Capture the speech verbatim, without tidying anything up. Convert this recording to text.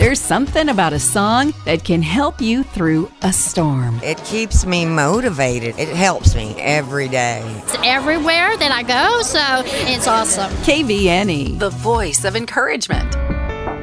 There's something about a song that can help you through a storm. It keeps me motivated. It helps me every day. It's everywhere that I go, so it's awesome. K V N E, the voice of encouragement.